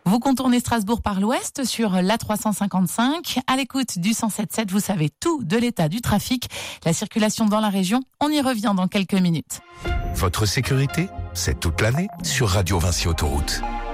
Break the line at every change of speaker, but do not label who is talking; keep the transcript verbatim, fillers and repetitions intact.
Vous contournez Strasbourg par l'ouest sur l'A trois cent cinquante-cinq. À l'écoute du cent sept sept, vous savez tout de l'état du trafic, la circulation dans la région. On y revient dans quelques minutes.
Votre sécurité, c'est toute l'année sur Radio Vinci Autoroute.